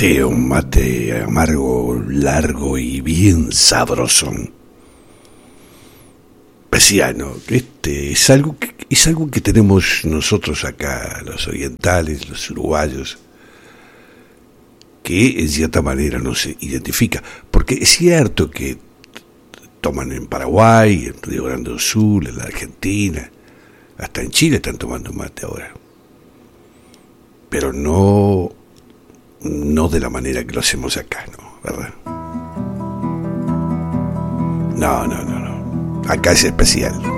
Sí, un mate amargo, largo y bien sabrosón. Pesiano, es algo que tenemos nosotros acá, los orientales, los uruguayos, que en cierta manera nos identifica. Porque es cierto que toman en Paraguay, en Río Grande do Sul, en la Argentina, hasta en Chile están tomando mate ahora. Pero no de la manera que lo hacemos acá, ¿no? ¿Verdad? No. Acá es especial.